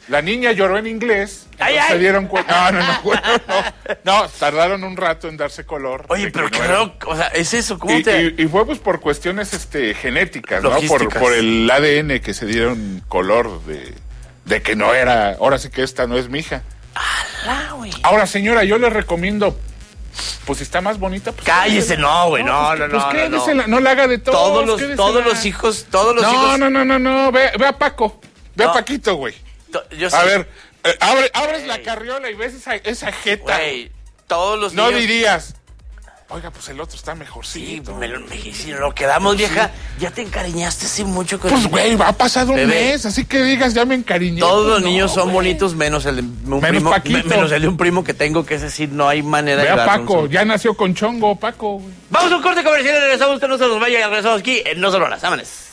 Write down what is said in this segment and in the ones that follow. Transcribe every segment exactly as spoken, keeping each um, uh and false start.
La niña lloró en inglés. Ay, ay. Se dieron cuenta. No, no, no, bueno, no. No, tardaron un rato en darse color. Oye, pero no claro, o sea, es eso, ¿cómo y, te...? Y, y fue pues por cuestiones este, genéticas, ¿no? Logísticas. Por, por el A D N que se dieron color de, de que no era, ahora sí que esta no es mi hija. ¡Alá, güey! Ahora, señora, yo le recomiendo, pues si está más bonita, pues... Cállese, no, güey, no, no, no, pues, no, quédese, no. no la haga de todos. Todos los, quédesela. todos los hijos, todos los no, hijos... No, no, no, no, ve, ve a Paco, ve No. a Paquito, güey. Yo sé. A ver, eh, abre, abres la carriola y ves esa, esa jeta. Güey, todos los No niños... dirías, oiga, pues el otro está mejorcito. Sí, me lo, me, si lo quedamos, vieja, ya te encariñaste así mucho con... Pues, güey, va a pasar un Bebé. mes, así que digas, ya me encariñé. Todos pues, los no, niños son güey. bonitos, menos el de un Menos primo, Paquito. me- menos el de un primo que tengo, que es decir, no hay manera Ve de a darle un Paco, solo. ya nació con chongo, Paco, güey. Vamos a un corte comercial y regresamos, usted no se nos vaya, y regresamos aquí en No Solo Las Ámanes.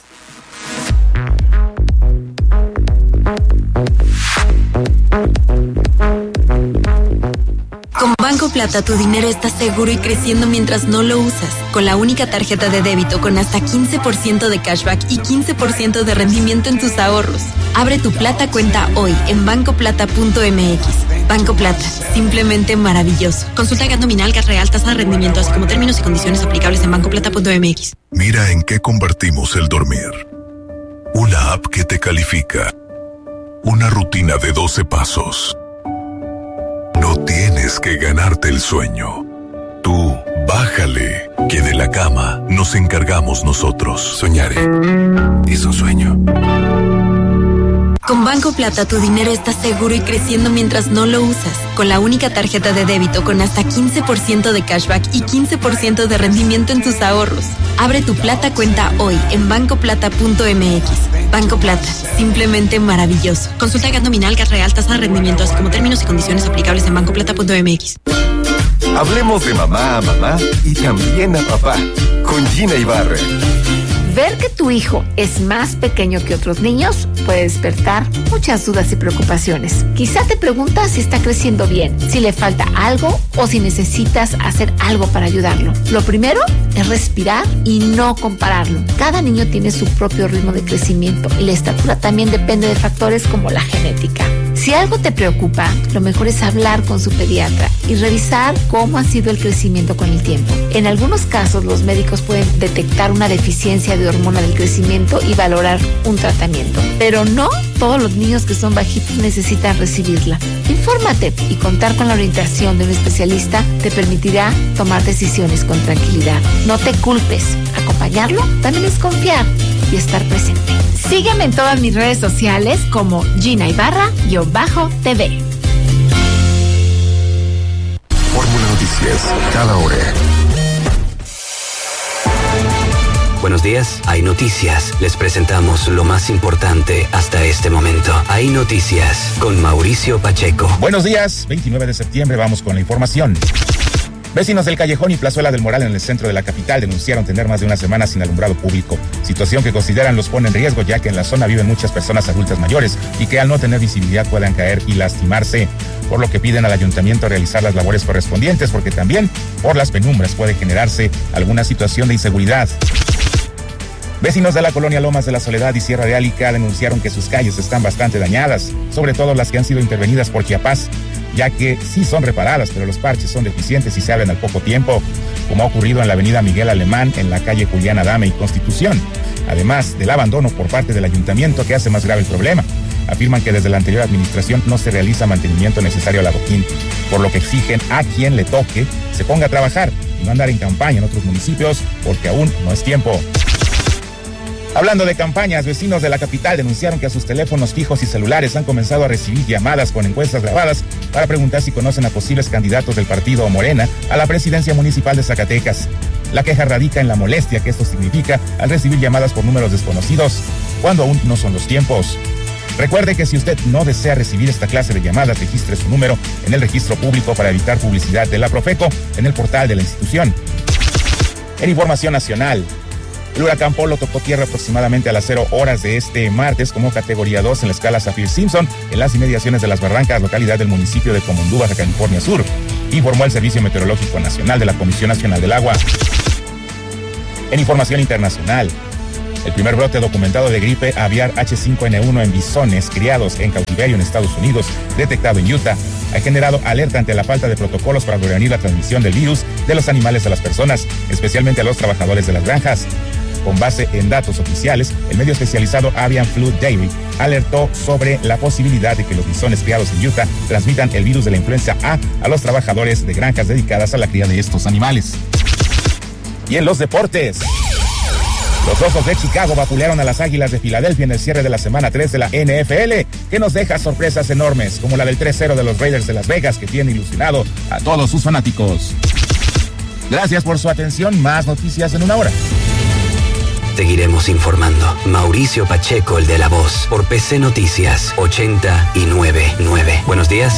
Con Banco Plata tu dinero está seguro y creciendo mientras no lo usas. Con la única tarjeta de débito con hasta quince por ciento de cashback y quince por ciento de rendimiento en tus ahorros. Abre tu Plata cuenta hoy en banco plata punto m x. Banco Plata, simplemente maravilloso. Consulta G A T nominal, G A T real, tasa de rendimiento, así como términos y condiciones aplicables en banco plata punto m x. Mira en qué convertimos el dormir. Una app que te califica. Una rutina de doce pasos. No tienes que ganarte el sueño. Tú, bájale, que de la cama nos encargamos nosotros. Soñaré. Es un sueño. Con Banco Plata tu dinero está seguro y creciendo mientras no lo usas. Con la única tarjeta de débito con hasta quince por ciento de cashback y quince por ciento de rendimiento en tus ahorros. Abre tu Plata cuenta hoy en banco plata punto m x. Banco Plata, simplemente maravilloso. Consulta G A T nominal, G A T real, tasa de rendimiento, así como términos y condiciones aplicables en banco plata punto m x. Hablemos de mamá a mamá y también a papá con Gina Ibarra. Ver que tu hijo es más pequeño que otros niños puede despertar muchas dudas y preocupaciones. Quizá te preguntas si está creciendo bien, si le falta algo o si necesitas hacer algo para ayudarlo. Lo primero es respirar y no compararlo. Cada niño tiene su propio ritmo de crecimiento y la estatura también depende de factores como la genética. Si algo te preocupa, lo mejor es hablar con su pediatra y revisar cómo ha sido el crecimiento con el tiempo. En algunos casos, los médicos pueden detectar una deficiencia de hormona del crecimiento y valorar un tratamiento. Pero no todos los niños que son bajitos necesitan recibirla. Infórmate y contar con la orientación de un especialista te permitirá tomar decisiones con tranquilidad. No te culpes. Acompañarlo también es confiar y estar presente. Sígueme en todas mis redes sociales como Gina Ibarra-T V. Fórmula Noticias, cada hora. Buenos días, hay noticias. Les presentamos lo más importante hasta este momento. Hay noticias con Mauricio Pacheco. Buenos días, veintinueve de septiembre, vamos con la información. Vecinos del Callejón y Plazuela del Moral en el centro de la capital denunciaron tener más de una semana sin alumbrado público, situación que consideran los pone en riesgo ya que en la zona viven muchas personas adultas mayores y que al no tener visibilidad puedan caer y lastimarse, por lo que piden al ayuntamiento realizar las labores correspondientes porque también por las penumbras puede generarse alguna situación de inseguridad. Vecinos de la colonia Lomas de la Soledad y Sierra de Álica denunciaron que sus calles están bastante dañadas, sobre todo las que han sido intervenidas por Chiapas, ya que sí son reparadas, pero los parches son deficientes y se abren al poco tiempo, como ha ocurrido en la avenida Miguel Alemán, en la calle Julián Adame y Constitución, además del abandono por parte del ayuntamiento que hace más grave el problema. Afirman que desde la anterior administración no se realiza mantenimiento necesario al adoquín, por lo que exigen a quien le toque se ponga a trabajar y no andar en campaña en otros municipios, porque aún no es tiempo. Hablando de campañas, vecinos de la capital denunciaron que a sus teléfonos fijos y celulares han comenzado a recibir llamadas con encuestas grabadas para preguntar si conocen a posibles candidatos del partido Morena a la presidencia municipal de Zacatecas. La queja radica en la molestia que esto significa al recibir llamadas por números desconocidos, cuando aún no son los tiempos. Recuerde que si usted no desea recibir esta clase de llamadas, registre su número en el registro público para evitar publicidad de la Profeco en el portal de la institución. En información nacional, el huracán Polo tocó tierra aproximadamente a las cero horas de este martes como categoría dos en la escala Saffir-Simpson en las inmediaciones de Las Barrancas, localidad del municipio de Comondú, Baja California Sur, informó el Servicio Meteorológico Nacional de la Comisión Nacional del Agua. En información internacional, El primer brote documentado de gripe aviar H cinco N uno en bisones criados en cautiverio en Estados Unidos, detectado en Utah, ha generado alerta ante la falta de protocolos para prevenir la transmisión del virus de los animales a las personas, especialmente a los trabajadores de las granjas. Con base en datos oficiales, el medio especializado Avian Flu Dairy alertó sobre la posibilidad de que los bisones criados en Utah transmitan el virus de la influenza A a los trabajadores de granjas dedicadas a la cría de estos animales. Y en los deportes, los Osos de Chicago vapulearon a las Águilas de Filadelfia en el cierre de la semana tres de la N F L, que nos deja sorpresas enormes, como la del tres cero de los Raiders de Las Vegas, que tiene ilusionado a todos sus fanáticos. Gracias por su atención. Más noticias en una hora. Seguiremos informando. Mauricio Pacheco, el de La Voz, por P C Noticias ochenta y nueve punto nueve. Buenos días.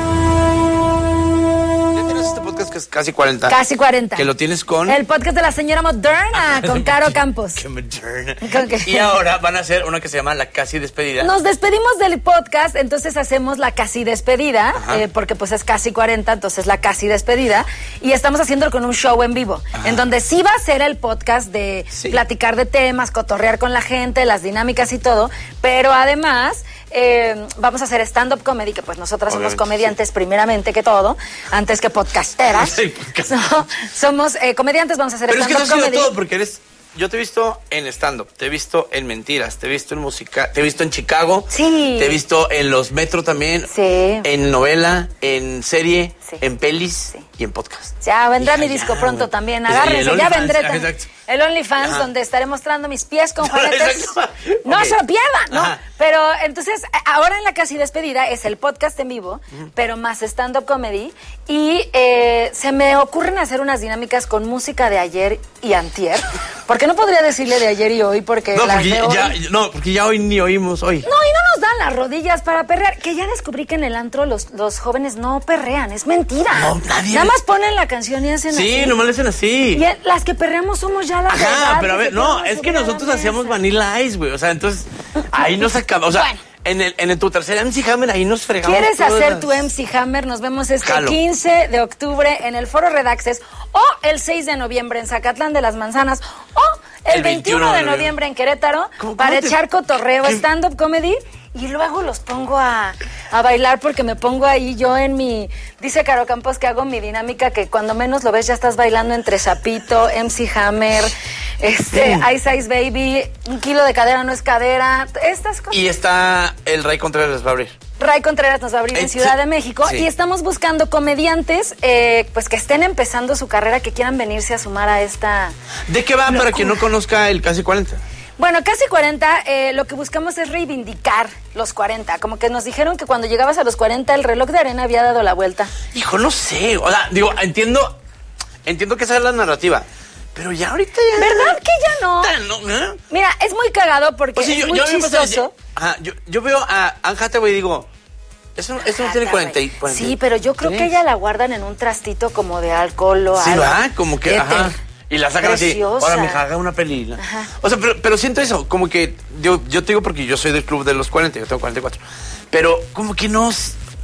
Ya tienes este podcast que es casi cuarenta. Casi cuarenta. Que lo tienes con... El podcast de la señora moderna, con Caro Campos. Qué moderna. ¿Con qué? Y ahora van a hacer una que se llama La Casi Despedida. Nos despedimos del podcast, entonces hacemos la casi despedida, eh, porque pues es casi cuarenta, entonces la casi despedida. Y estamos haciéndolo con un show en vivo, Ajá. en donde sí va a ser el podcast de sí. platicar de temas, cotorrear con la gente, las dinámicas y todo, pero además... Eh, vamos a hacer stand-up comedy, que pues nosotras Obviamente, somos comediantes sí. primeramente que todo, antes que podcasteras. Sí, podcast. No, somos eh, comediantes, vamos a hacer Pero stand-up es que comedy. todo porque eres... Yo te he visto en stand-up, te he visto en mentiras, te he visto en música, te he visto en Chicago, sí. te he visto en los Metro también, sí. en novela, en serie, sí. en pelis sí. y en podcast. Ya vendrá Hija, mi disco ya, pronto wey. también, agárrense, ya vendré. Exacto. El OnlyFans, Ajá. donde estaré mostrando mis pies con juanetes. No okay. se lo pierdan, ¿no? Ajá. Pero entonces, ahora en la casi despedida es el podcast en vivo, uh-huh. pero más stand-up comedy. Y eh, se me ocurren hacer unas dinámicas con música de ayer y antier. Porque no podría decirle de ayer y hoy, porque no, las porque de hoy... ya, no, porque ya hoy ni oímos hoy. No, y no nos dan las rodillas para perrear. Que ya descubrí que en el antro los, los jóvenes no perrean, es mentira. No, nadie. Nada más ponen la canción y hacen sí, así. Sí, nomás le hacen así. Y las que perreamos somos ya las Ajá, verdad, pero a ver, no, es que nosotros hacíamos Vanilla Ice, güey. O sea, entonces, ahí nos acabamos. O sea, bueno. En el, en el, tu tercer M C Hammer, ahí nos fregamos. ¿Quieres hacer las... tu M C Hammer? Nos vemos este Jalo. quince de octubre en el Foro Redaxes, o el seis de noviembre en Zacatlán de las Manzanas, o el, el veintiuno de noviembre en Querétaro, ¿Cómo, para cómo te... echar cotorreo, stand-up comedy. Y luego los pongo a, a bailar, porque me pongo ahí yo en mi... Dice Caro Campos que hago mi dinámica, que cuando menos lo ves ya estás bailando entre Zapito, M C Hammer, este, mm. Ice Ice Baby, un kilo de cadera no es cadera, estas cosas. Y está el Ray Contreras va a abrir. Ray Contreras nos va a abrir en Ciudad de México, sí. y estamos buscando comediantes eh, pues que estén empezando su carrera, que quieran venirse a sumar a esta... ¿De qué va locura? Para quien no conozca el Casi cuarenta? Bueno, Casi cuarenta, eh, lo que buscamos es reivindicar los cuarenta. Como que nos dijeron que cuando llegabas a los cuarenta el reloj de arena había dado la vuelta. Hijo, no sé. O sea, digo, entiendo, entiendo que esa es la narrativa. Pero ya ahorita ya... ¿Verdad que ya no? no ¿eh? Mira, es muy cagado porque o sea, yo, es muy yo chistoso. Ajá, yo, yo veo a Anne Hathaway y digo... Eso, eso no tiene cuarenta, cuarenta. Sí, pero yo creo que ella la guardan en un trastito como de alcohol o sí, algo. Sí, va, como que... Ajá. Y la sacan Preciosa. así, ahora mija, haga una peli. Ajá. O sea, pero, pero siento eso, como que, yo, yo te digo porque yo soy del club de los cuarenta, yo tengo cuarenta y cuatro, pero como que no,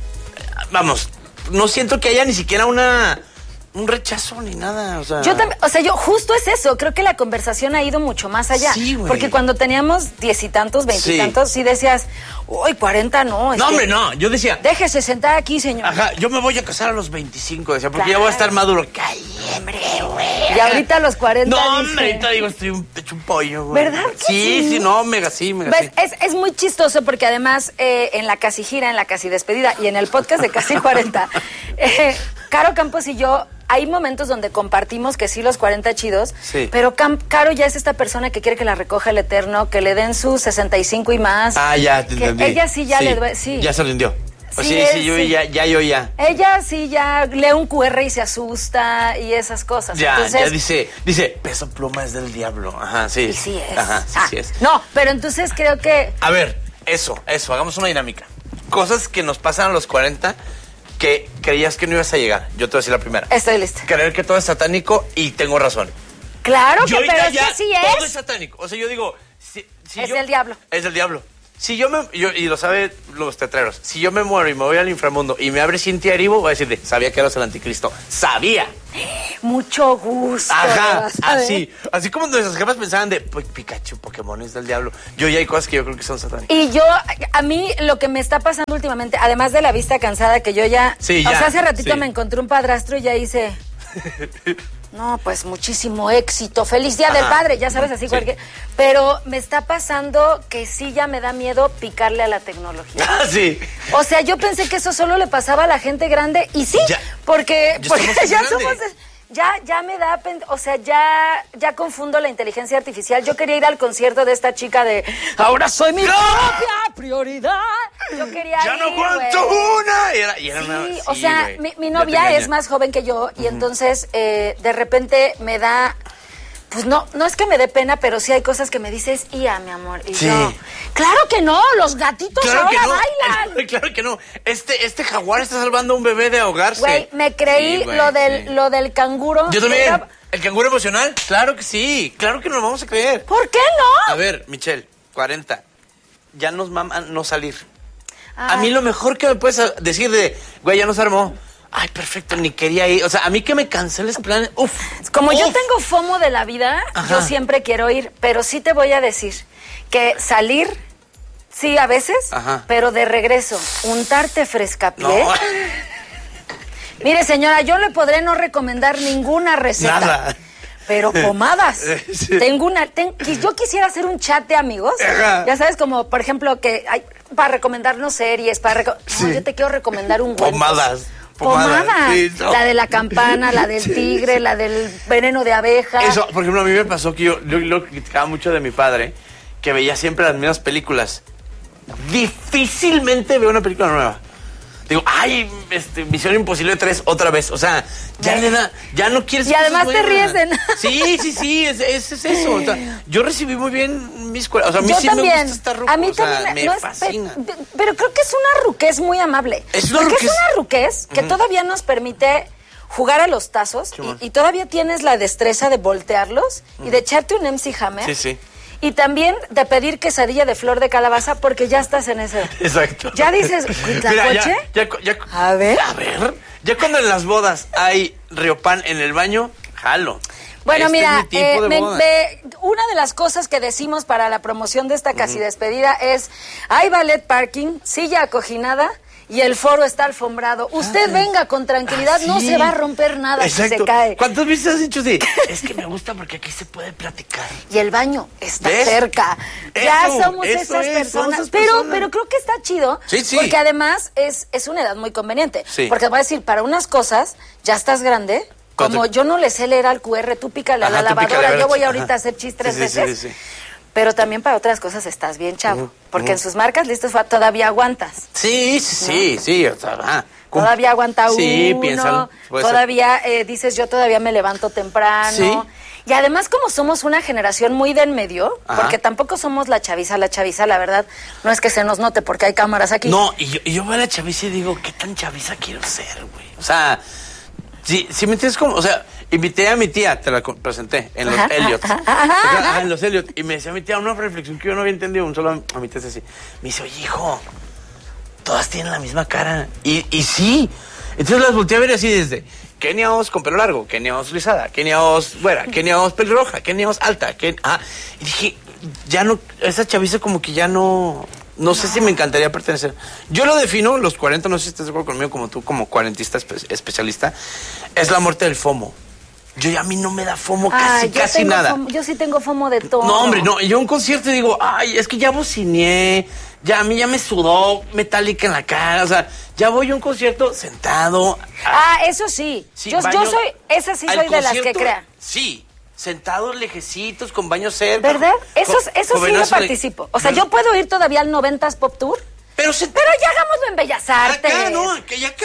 vamos, no siento que haya ni siquiera una, un rechazo ni nada, o sea. Yo también, o sea, yo justo es eso, creo que la conversación ha ido mucho más allá. Sí, güey. Porque cuando teníamos diez y tantos, veintitantos, sí. sí decías, uy, cuarenta no. No, hombre, no, yo decía. Déjese sentar aquí, señor. Ajá, yo me voy a casar a los veinticinco, decía, porque claro. ya voy a estar maduro. Cállate, hombre, güey. Y ahorita a los cuarenta. No, dice... hombre, ahorita digo, estoy un, hecho un pollo, güey. ¿Verdad que sí? Sí, sí, no, mega sí, mega ¿ves? sí. Es, es muy chistoso porque además eh, en la casi gira, en la casi despedida y en el podcast de Casi cuarenta, eh, Caro Campos y yo, hay momentos donde compartimos que sí los cuarenta chidos, sí. pero Cam, Caro ya es esta persona que quiere que la recoja el Eterno, que le den sus sesenta y cinco y más. Ah, ya, te entendí. Ella sí ya sí, le duele, sí. Ya se rindió. Sí, sí, sí, yo sí. ya, ya, yo ya. Ella sí ya lee un cu erre y se asusta y esas cosas. Ya, entonces, ya dice, dice, Peso Pluma es del diablo. Ajá, sí. Y sí es. Ajá, sí, ah, sí es. No, pero entonces creo que... A ver, eso, eso, hagamos una dinámica. Cosas que nos pasan a los cuarenta que creías que no ibas a llegar. Yo te voy a decir la primera. Estoy lista. Creer que todo es satánico y tengo razón. Claro que, yo pero es ya que sí es. Todo es satánico. O sea, yo digo... Si, si es yo, del diablo. Es del diablo. Si yo me... Yo, y lo saben los tetreros. Si yo me muero y me voy al inframundo y me abre Cintia Erivo, voy a decirle, sabía que eras el anticristo. ¡Sabía! Mucho gusto. Ajá, así. Así como nuestras jefas pensaban de Pikachu, Pokémon es del diablo. Yo ya hay cosas que yo creo que son satánicas. Y yo, a mí lo que me está pasando últimamente, además de la vista cansada, que yo ya... Sí, ya. O sea, hace ratito sí. me encontré un padrastro y ya hice... No, pues muchísimo éxito. Feliz Día Ajá. del Padre, ya sabes, así sí. cualquier... Pero me está pasando que sí ya me da miedo picarle a la tecnología. Ah, sí. O sea, yo pensé que eso solo le pasaba a la gente grande y sí, ya, porque, ya porque somos ya grandes. somos... Ya, ya me da, o sea, ya, ya confundo la inteligencia artificial. Yo quería ir al concierto de esta chica de Ahora soy mi ¡No! propia prioridad. Yo quería ¡Ya ir, no aguanto una! Y era, y era sí, una, sí, o sea, wey. mi, mi novia es más joven que yo y uh-huh. entonces eh, de repente me da... Pues no, no es que me dé pena, pero sí hay cosas que me dices, ia, mi amor. Y sí. yo, claro que no, los gatitos claro ahora que no. bailan. Claro que no. Este, este jaguar está salvando a un bebé de ahogarse. Güey, me creí sí, lo del, sí. lo del canguro. Yo también. Era... ¿El canguro emocional? Claro que sí. Claro que nos lo vamos a creer. ¿Por qué no? A ver, Michelle, cuarenta. Ya nos maman no salir. Ay. A mí lo mejor que me puedes decir de, güey, ya nos armó. Ay, perfecto, ni quería ir. O sea, a mí que me canceles planes. Uf. Como uf. yo tengo FOMO de la vida, Ajá. yo siempre quiero ir, pero sí te voy a decir que salir, sí, a veces, Ajá. pero de regreso, untarte frescapié. No. Mire, señora, yo le podré no recomendar ninguna receta. Nada. Pero pomadas. Sí. Tengo una. Ten, yo quisiera hacer un chat de amigos. Ajá. Ya sabes, como por ejemplo, que hay para recomendarnos series, para reco sí. no, yo te quiero recomendar un buen pomadas. Pomada. Pomada. Sí, no. La de la campana, la del sí, tigre, sí. la del veneno de abeja. Eso, por ejemplo, a mí me pasó que yo, yo lo criticaba mucho de mi padre, que veía siempre las mismas películas. Difícilmente veo una película nueva. Digo, ay, este, Misión Imposible tres otra vez. O sea, ya le da, ya no quieres. Y además te ríes de nada. Sí, sí, sí, es, es, es eso. O sea, yo recibí muy bien mis escuela. O sea, a mí yo sí también. me gusta estar ruco. A mí o sea, también me no fascina. Es, pero, pero creo que es una ruquez muy amable. Es una Porque ruquez. es una ruquez que uh-huh. todavía nos permite jugar a los tazos y, y todavía tienes la destreza de voltearlos uh-huh. y de echarte un M C Hammer. Sí, sí. Y también de pedir quesadilla de flor de calabaza porque ya estás en ese. Exacto. Ya dices, ¿Cuitlacoche? Ya, ya, ya, a ver. A ver. Ya cuando en las bodas hay riopan en el baño, jalo. Bueno, este mira, es mi tipo eh, de me, boda. me, una de las cosas que decimos para la promoción de esta casi uh-huh. despedida es, hay ballet parking, silla acoginada, y el foro está alfombrado. Usted ah, venga con tranquilidad, ¿sí? No se va a romper nada. Exacto. Si se cae. ¿Cuántas veces has dicho sí? Es que me gusta porque aquí se puede platicar. Y el baño está ¿ves? Cerca. Eso, ya somos eso esas es, personas. somos esas pero, personas. pero creo que está chido. Sí, sí. Porque además es, es una edad muy conveniente. Sí. Porque voy a decir, para unas cosas, ya estás grande. Como yo no le sé leer al cu erre, tú pícale a la lavadora. Yo voy ahorita Ajá. a hacer chis tres sí, veces. Sí, sí, sí. Pero también para otras cosas estás bien, chavo. Uh-huh. Porque uh-huh. en sus marcas listos todavía aguantas. Sí, sí, ¿no? sí, sí. O sea, ah, todavía aguanta sí, uno. Piénsalo. Todavía eh, dices, yo todavía me levanto temprano. Sí. Y además, como somos una generación muy de en medio, Ajá. porque tampoco somos la chaviza, la chaviza, la verdad, no es que se nos note porque hay cámaras aquí. No, y yo, y yo veo a la chaviza y digo, ¿qué tan chaviza quiero ser, güey? O sea, si, si me entiendes como, o sea, invité a mi tía, te la presenté, en los Elliot. Ajá, ajá, ajá. En los Elliot. Y me decía mi tía una reflexión que yo no había entendido, un solo a mi tía así. Me dice, oye, hijo, todas tienen la misma cara. Y, y sí. Entonces las volteé a ver así desde Kenia Oz con pelo largo, Kenia Oz rizada, Kenia Oz güera, Kenia Oz pelirroja, Kenia Oz alta. Ken, ah, y dije, ya no, esa chaviza como que ya no... No sé no. si me encantaría pertenecer. Yo lo defino, los cuarenta, no sé si estás de acuerdo conmigo, como tú, como cuarentista espe- especialista, es la muerte del FOMO. Yo ya a mí no me da FOMO casi, ay, casi nada. FOMO, yo sí tengo FOMO de todo. No, hombre, no. Yo a un concierto digo, ay, es que ya bociné, ya a mí ya me sudó Metallica en la cara. O sea, ya voy a un concierto sentado. Ah, eso sí. sí yo, baño, yo soy, esa sí soy de las que crea. Sí. Sentados lejecitos, con baño cerca. ¿Verdad? Eso, con, eso con sí lo participo. O sea, ¿verdad? Yo puedo ir todavía al noventas Pop Tour. Pero, se... pero ya hagámoslo en Bellas Artes. Acá, no, que ya acá.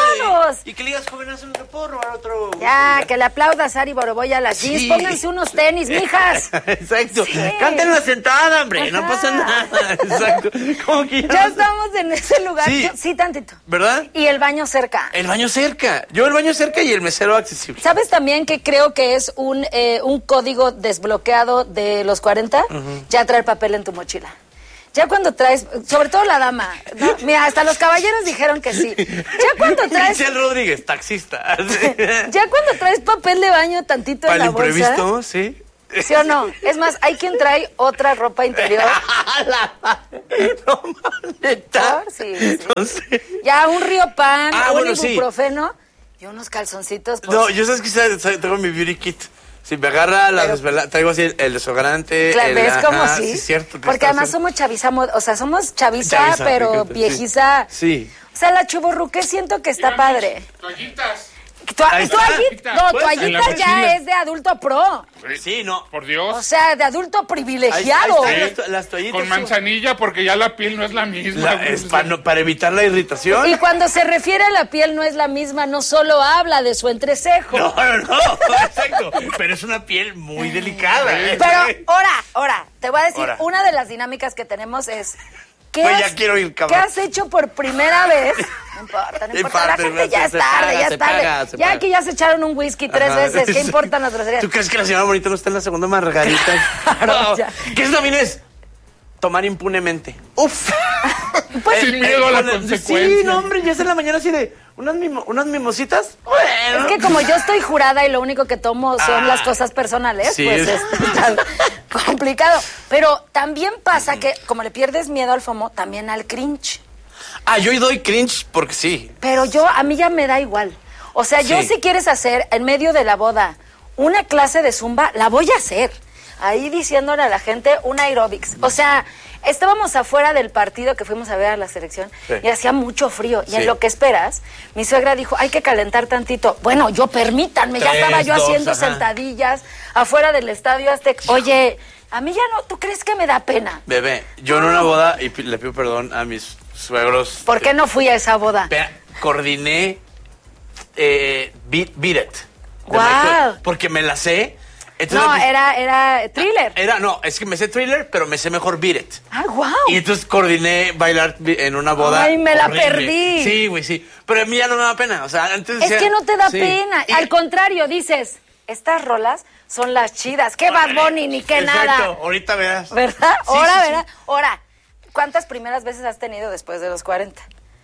O sea, y que le digas, jovenazo, no te puedo robar otro. Ya, que le aplaudas a Ari Boroboya a las jeans. Sí. Pónganse unos tenis, mijas. Exacto. Sí. Cántenla sentada, hombre. Ajá. No pasa nada. Exacto. Como que ya, ya no estamos en ese lugar. Sí. Yo, sí, tantito. ¿Verdad? Y el baño cerca. El baño cerca. Yo el baño cerca y el mesero accesible. ¿Sabes también que creo que es un, eh, un código desbloqueado de los cuarenta? Uh-huh. Ya traer papel en tu mochila. Ya cuando traes, sobre todo la dama, ¿no? Mira, hasta los caballeros dijeron que sí. Ya cuando traes... Michelle Rodríguez, taxista. Ya cuando traes papel de baño tantito en Para la el imprevisto, bolsa. sí. ¿Sí o no? Es más, hay quien trae otra ropa interior. No, maneta. Sí, sí. No sé. Ya un Riopan, Ah, un bueno, sí. ibuprofeno y unos calzoncitos. Pues. No, yo sabes que sabes, sabes, tengo mi beauty kit. Si me agarra la Pero- desvelada, traigo así el, el desodorante. Claro, el, ¿ves cómo ajá, sí? sí, cierto. que Porque está además haciendo- somos chaviza, mod- o sea, somos chaviza, Chaviza, pero fíjate, sí. viejiza. Sí. O sea, la chuburruque siento que está padre. Toallitas. Tua- Ahí está. toallita, no, Pues, en la toallita ya mochila. es de adulto pro. Sí, no. Por Dios. O sea, de adulto Ahí, privilegiado. ahí están las, to- las toallitas. Con sí. manzanilla porque ya la piel no es la misma. La- es pa- no, para evitar la irritación. Y cuando se refiere a la piel no es la misma, no solo habla de su entrecejo. No, no, no, exacto. Pero es una piel muy delicada. ¿eh? Pero, ahora, ahora, te voy a decir, Ahora. una de las dinámicas que tenemos es... ¿Qué, Pues ya has, quiero ir, ¿Qué cabrón. has hecho por primera vez? No importa, no No importa. La importa, gente ya se- es se tarde, paga, ya se es tarde. paga, se Ya paga. aquí ya se echaron un whisky tres Ajá. veces. ¿Qué importan las groserías? ¿Tú crees que la señora Bonita no está en la segunda margarita? Claro, ya. ¿Qué eso también es? Tomar impunemente. Uf. Pues, Sin miedo a la con el- consecuencia. Sí, no, hombre, ya es en la mañana así de unas, mimo- unas mimositas. Bueno. es que como yo estoy jurada y lo único que tomo son Ah. las cosas personales, Sí. pues es tan complicado. Pero también pasa que, como le pierdes miedo al FOMO, también al cringe. Ah, yo doy cringe porque sí. Pero yo, a mí ya me da igual. O sea, yo Sí. si quieres hacer en medio de la boda una clase de zumba, la voy a hacer. Ahí diciéndole a la gente un aerobics. O sea, estábamos afuera del partido que fuimos a ver a la selección Sí. y hacía mucho frío. Y Sí. en lo que esperas, mi suegra dijo, hay que calentar tantito. Bueno, yo permítanme, ya Tres, estaba yo dos, haciendo ajá. sentadillas afuera del Estadio Azteca. Oye, a mí ya no, ¿tú crees que me da pena? Bebé, yo en una boda, y pi- le pido perdón a mis suegros. ¿Por qué no fui a esa boda? Vea, coordiné eh, Beat, Beat It. de Guau. Michael, porque me la sé. Entonces, No, pues, era, era thriller. Era, no, es que me sé Thriller, pero me sé mejor Beat It. Ah, wow. Y entonces coordiné bailar bi- en una boda. Ay, me la horrible. perdí. Sí, güey, sí. Pero a mí ya no me da pena. O sea, antes Es decía- que no te da sí. pena. Y- Al contrario, dices, estas rolas son las chidas. ¿Qué Bad Bunny ni qué Exacto, nada? ahorita verás. ¿Verdad? Sí, Ahora, sí, sí. ¿verdad? Ahora, ¿cuántas primeras veces has tenido después de los cuarenta?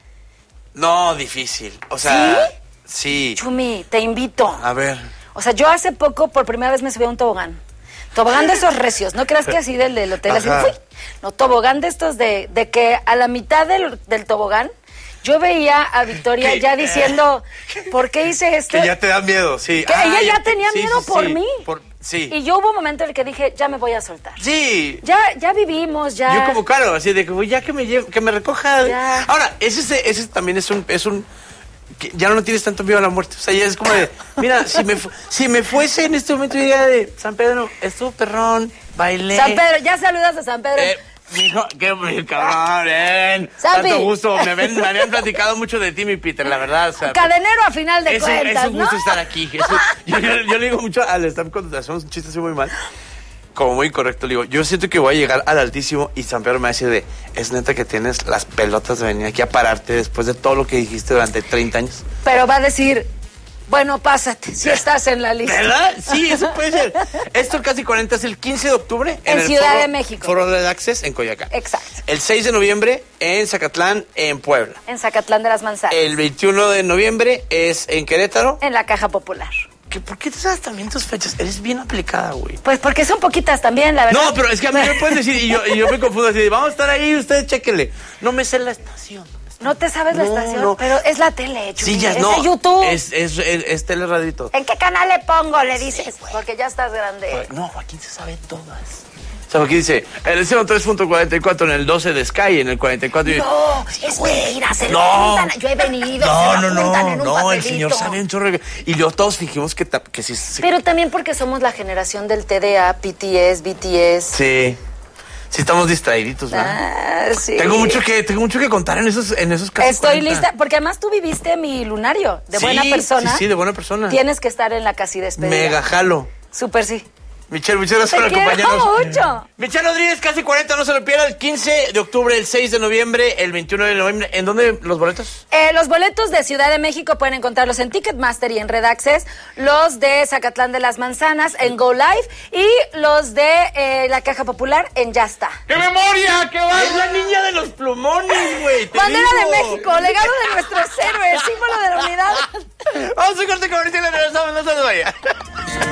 No, difícil. O sea, sí. Chumi, te invito. A ver. O sea, yo hace poco por primera vez me subí a un tobogán. Tobogán de esos recios, ¿no creas que así del, del hotel? Así, Ajá. ¡fui! No, tobogán de estos de, de que a la mitad del, del tobogán yo veía a Victoria ¿Qué? ya diciendo, ¿por qué hice esto? Que ya te da miedo, sí. Que Ah, ella ya te- tenía sí, miedo sí, por sí. mí. Por- sí. Y yo hubo un momento en el que dije, ya me voy a soltar. Sí. Ya, ya vivimos, ya. Yo como caro, así de que güey, ya que me lleve, que me recoja. Ya. Ahora, ese, ese, ese también es un, es un que ya no tienes tanto miedo a la muerte. O sea, ya es como de, mira, si me fu- si me fuese en este momento diría de San Pedro, estuvo perrón, bailé. San Pedro, ya saludas a San Pedro. Eh, mijo, qué mi cabrón, ven. Sampi. Tanto gusto. Me, ven- me habían platicado mucho de ti, mi Peter, la verdad. O sea, Cadenero a final de es, un- cuentas, es un gusto ¿no? estar aquí. Es un- yo, yo- yo le digo mucho al staff cuando hacemos un chiste así muy mal, como muy correcto, le digo, yo siento que voy a llegar al Altísimo y San Pedro me va a decir de, es neta que tienes las pelotas de venir aquí a pararte después de todo lo que dijiste durante treinta años. Pero va a decir, bueno, pásate, si estás en la lista. ¿Verdad? Sí, eso puede ser. Esto casi cuarenta es el quince de octubre En el Ciudad Foro- de México. Foro Red Access en Coyoacán. Exacto. El seis de noviembre en Zacatlán, en Puebla. En Zacatlán de las Manzanas. El veintiuno de noviembre es en Querétaro. En la Caja Popular. ¿Qué, ¿Por qué te sabes también tus fechas? Eres bien aplicada, güey. Pues porque son poquitas también, la verdad. No, pero es que a mí me pueden decir, y yo, y yo me confundo así, de, vamos a estar ahí, ustedes chéquenle. No me sé la estación. No te sabes la No, estación, no. pero es la tele, Chumi, Sí, ya, es no. de YouTube. Es, es, es, es teleradio y todo. ¿En qué canal le pongo? Le dices. Porque ya estás grande. No, Joaquín se sabe todas. O sea, Joaquín dice, en el ciento tres punto cuarenta y cuatro, en el doce de Sky, en el cuarenta y cuatro. y- No, es mentira, se lo No. apuntan. Yo he venido, No, se no, lo apuntan en no, un no, el papelito. señor sabe un chorro. de- Y luego todos fingimos que, ta- que sí. sí. Pero también porque somos la generación del T D A, P T S, B T S. Sí. Sí estamos distraiditos, ¿verdad? Ah, sí. Tengo mucho que, tengo mucho que contar en esos, en esos casos. Estoy lista, porque además tú viviste mi lunario de Sí, buena persona. sí, sí, de buena persona. Tienes que estar en la casi despedida. Mega jalo. Súper sí. Michelle, muchas gracias por Te quiero acompañarnos. mucho. Michelle Rodríguez, casi cuarenta, no se lo pierda. El quince de octubre, el seis de noviembre, el veintiuno de noviembre. ¿En dónde los boletos? Eh, los boletos de Ciudad de México pueden encontrarlos en Ticketmaster y en Red Access. Los de Zacatlán de las Manzanas en Go Live. Y los de eh, la Caja Popular en Ya Está. ¡Qué memoria! ¡Qué va! Es la niña de los plumones, güey. Bandera de México, legado de nuestros héroes, símbolo de la unidad. Vamos a corte comercial y regresamos, no se nos vaya.